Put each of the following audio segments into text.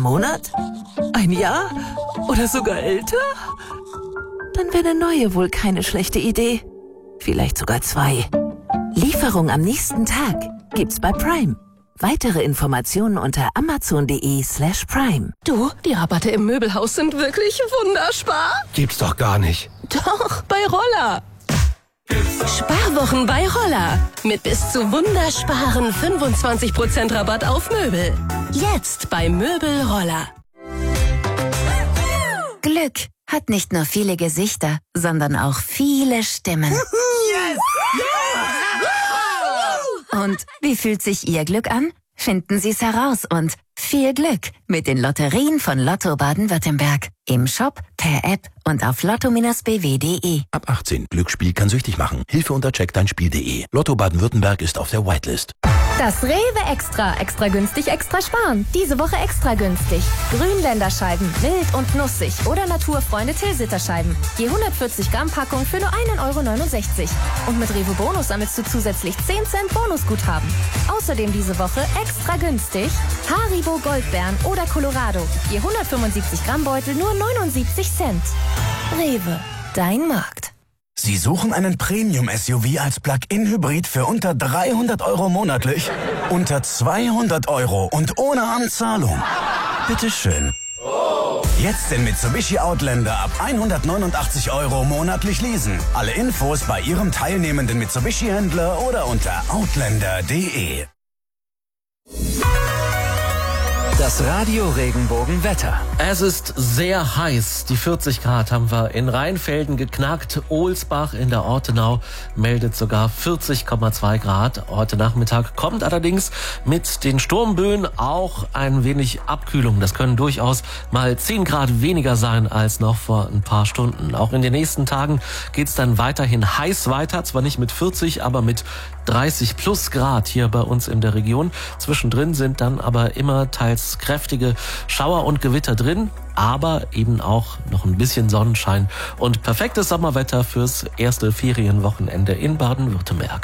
Monat? Ein Jahr? Oder sogar älter? Dann wäre eine neue wohl keine schlechte Idee. Vielleicht sogar 2. Lieferung am nächsten Tag gibt's bei Prime. Weitere Informationen unter amazon.de/prime. Du, die Rabatte im Möbelhaus sind wirklich wunderspar. Gibt's doch gar nicht. Doch, bei Roller. Sparwochen bei Roller. Mit bis zu wundersparen 25% Rabatt auf Möbel. Jetzt bei Möbel Roller. Glück hat nicht nur viele Gesichter, sondern auch viele Stimmen. Yes! Und wie fühlt sich Ihr Glück an? Finden Sie es heraus und viel Glück mit den Lotterien von Lotto Baden-Württemberg. Im Shop, per App und auf lotto-bw.de. Ab 18. Glücksspiel kann süchtig machen. Hilfe unter checkdeinspiel.de. Lotto Baden-Württemberg ist auf der Whitelist. Das Rewe Extra. Extra günstig, extra sparen. Diese Woche extra günstig. Grünländerscheiben, wild und nussig oder Naturfreunde Tilsiterscheiben. Je 140 Gramm Packung für nur 1,69 €. Und mit Rewe Bonus sammelst du zusätzlich 10 Cent Bonusguthaben. Außerdem diese Woche extra günstig Haribo Goldbeeren oder Colorado. Je 175 Gramm Beutel nur 79 Cent. Rewe, dein Markt. Sie suchen einen Premium-SUV als Plug-in-Hybrid für unter 300 € monatlich? Unter 200 € und ohne Anzahlung? Bitteschön. Jetzt den Mitsubishi Outlander ab 189 € monatlich leasen. Alle Infos bei Ihrem teilnehmenden Mitsubishi-Händler oder unter outlander.de. Das Radio Regenbogen-Wetter. Es ist sehr heiß. Die 40 Grad haben wir in Rheinfelden geknackt. Ohlsbach in der Ortenau meldet sogar 40,2 Grad. Heute Nachmittag kommt allerdings mit den Sturmböen auch ein wenig Abkühlung. Das können durchaus mal 10 Grad weniger sein als noch vor ein paar Stunden. Auch in den nächsten Tagen geht's dann weiterhin heiß weiter. Zwar nicht mit 40, aber mit 30 plus Grad hier bei uns in der Region. Zwischendrin sind dann aber immer teils kräftige Schauer und Gewitter drin, aber eben auch noch ein bisschen Sonnenschein und perfektes Sommerwetter fürs erste Ferienwochenende in Baden-Württemberg.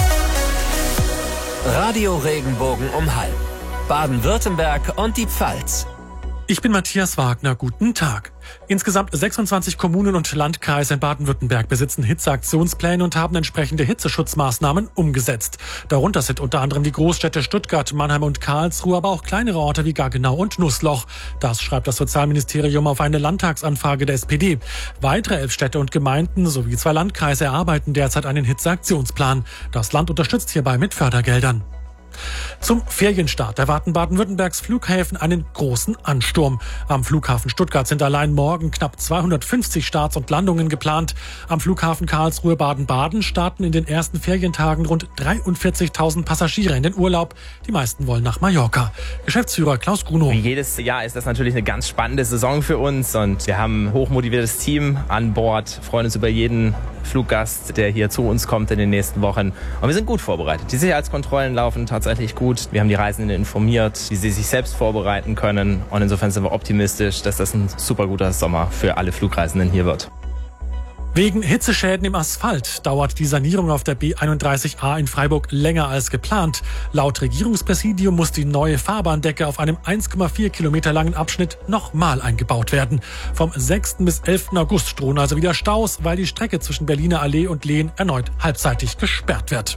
Radio Regenbogen um halb. Baden-Württemberg und die Pfalz. Ich bin Matthias Wagner, guten Tag. Insgesamt 26 Kommunen und Landkreise in Baden-Württemberg besitzen Hitzeaktionspläne und haben entsprechende Hitzeschutzmaßnahmen umgesetzt. Darunter sind unter anderem die Großstädte Stuttgart, Mannheim und Karlsruhe, aber auch kleinere Orte wie Gaggenau und Nussloch. Das schreibt das Sozialministerium auf eine Landtagsanfrage der SPD. Weitere 11 Städte und Gemeinden sowie 2 Landkreise erarbeiten derzeit einen Hitzeaktionsplan. Das Land unterstützt hierbei mit Fördergeldern. Zum Ferienstart erwarten Baden-Württembergs Flughäfen einen großen Ansturm. Am Flughafen Stuttgart sind allein morgen knapp 250 Starts und Landungen geplant. Am Flughafen Karlsruhe Baden-Baden starten in den ersten Ferientagen rund 43.000 Passagiere in den Urlaub. Die meisten wollen nach Mallorca. Geschäftsführer Klaus Grunow. Wie jedes Jahr ist das natürlich eine ganz spannende Saison für uns und wir haben ein hochmotiviertes Team an Bord, freuen uns über jeden Fluggast, der hier zu uns kommt in den nächsten Wochen. Und wir sind gut vorbereitet. Die Sicherheitskontrollen laufen tatsächlich gut. Wir haben die Reisenden informiert, wie sie sich selbst vorbereiten können. Und insofern sind wir optimistisch, dass das ein super guter Sommer für alle Flugreisenden hier wird. Wegen Hitzeschäden im Asphalt dauert die Sanierung auf der B31A in Freiburg länger als geplant. Laut Regierungspräsidium muss die neue Fahrbahndecke auf einem 1,4 Kilometer langen Abschnitt nochmal eingebaut werden. Vom 6. bis 11. August drohen also wieder Staus, weil die Strecke zwischen Berliner Allee und Lehn erneut halbseitig gesperrt wird.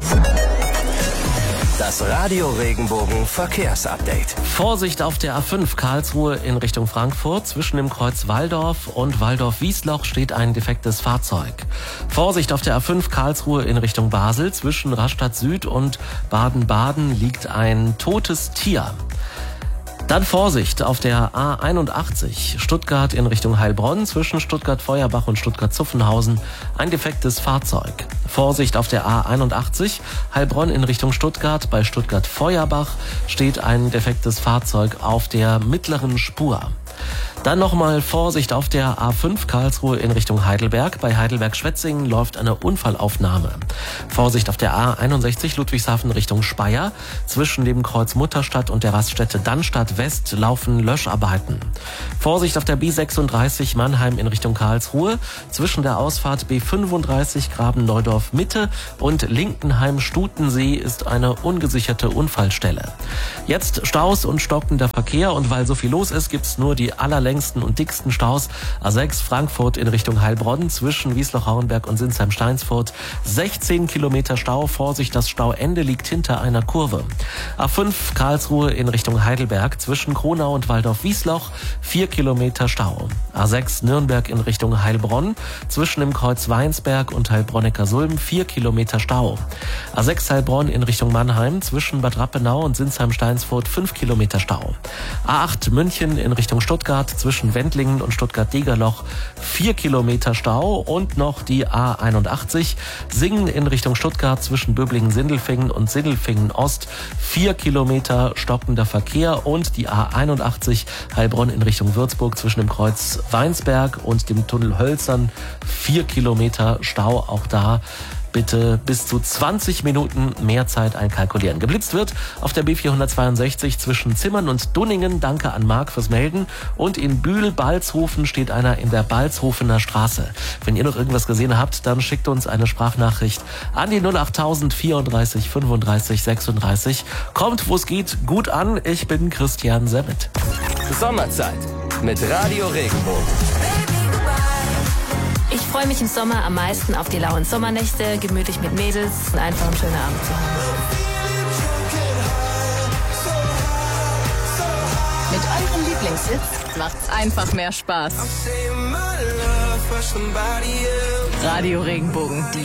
Das Radio Regenbogen Verkehrsupdate. Vorsicht auf der A5 Karlsruhe in Richtung Frankfurt. Zwischen dem Kreuz Walldorf und Walldorf-Wiesloch steht ein defektes Fahrzeug. Vorsicht auf der A5 Karlsruhe in Richtung Basel. Zwischen Rastatt Süd und Baden-Baden liegt ein totes Tier. Dann Vorsicht auf der A81 Stuttgart in Richtung Heilbronn, zwischen Stuttgart-Feuerbach und Stuttgart-Zuffenhausen ein defektes Fahrzeug. Vorsicht auf der A81 Heilbronn in Richtung Stuttgart, bei Stuttgart-Feuerbach steht ein defektes Fahrzeug auf der mittleren Spur. Dann nochmal Vorsicht auf der A5 Karlsruhe in Richtung Heidelberg. Bei Heidelberg-Schwetzingen läuft eine Unfallaufnahme. Vorsicht auf der A61 Ludwigshafen Richtung Speyer. Zwischen dem Kreuz Mutterstadt und der Raststätte Dannstadt West laufen Löscharbeiten. Vorsicht auf der B36 Mannheim in Richtung Karlsruhe. Zwischen der Ausfahrt B35 Graben-Neudorf Mitte und Linkenheim-Stutensee ist eine ungesicherte Unfallstelle. Jetzt Staus und stockender Verkehr, und weil so viel los ist, gibt's nur die allerlängsten und dicksten Staus. A6 Frankfurt in Richtung Heilbronn zwischen Wiesloch-Hauenberg und Sinsheim-Steinsfurt. 16 Kilometer Stau. Vorsicht, das Stauende liegt hinter einer Kurve. A5 Karlsruhe in Richtung Heidelberg zwischen Kronau und Waldorf-Wiesloch. 4 Kilometer Stau. A6 Nürnberg in Richtung Heilbronn zwischen dem Kreuz Weinsberg und Heilbronnecker-Sulm. 4 Kilometer Stau. A6 Heilbronn in Richtung Mannheim zwischen Bad Rappenau und Sinsheim-Steinsfurt. 5 Kilometer Stau. A8 München in Richtung Stuttgart zwischen Wendlingen und Stuttgart-Degerloch. 4 Kilometer Stau. Und noch die A81 Singen in Richtung Stuttgart zwischen Böblingen-Sindelfingen und Sindelfingen-Ost. 4 Kilometer stockender Verkehr. Und die A81 Heilbronn in Richtung Würzburg zwischen dem Kreuz Weinsberg und dem Tunnel Hölzern. 4 Kilometer Stau. Auch da bitte bis zu 20 Minuten mehr Zeit einkalkulieren. Geblitzt wird auf der B462 zwischen Zimmern und Dunningen. Danke an Marc fürs Melden. Und in Bühl-Balzhofen steht einer in der Balzhofener Straße. Wenn ihr noch irgendwas gesehen habt, dann schickt uns eine Sprachnachricht an die 08000 34 35 36. Kommt, wo es geht, gut an. Ich bin Christian Semmet. Sommerzeit mit Radio Regenbogen. Ich freue mich im Sommer am meisten auf die lauen Sommernächte, gemütlich mit Mädels und einfach einen schönen Abend zu haben. Mit eurem Lieblingshits macht's einfach mehr Spaß. Radio Regenbogen.